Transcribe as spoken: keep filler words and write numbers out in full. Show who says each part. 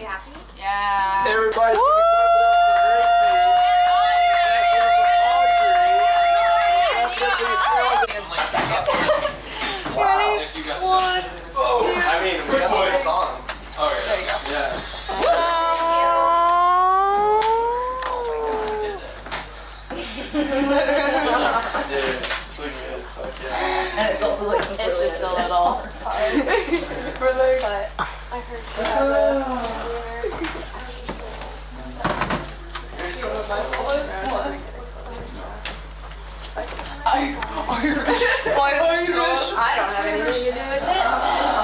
Speaker 1: you happy?
Speaker 2: Yeah.
Speaker 3: Everybody.
Speaker 4: Wow. If you got one. Oh, I mean, we got the song. Oh, yeah. There you go. Yeah.
Speaker 1: And it's also like
Speaker 2: it's just a little hard.
Speaker 1: For like,
Speaker 2: But I heard she has a
Speaker 1: there's some of my smallest one.
Speaker 2: Irish.
Speaker 1: Irish.
Speaker 2: I don't have anything to do with it.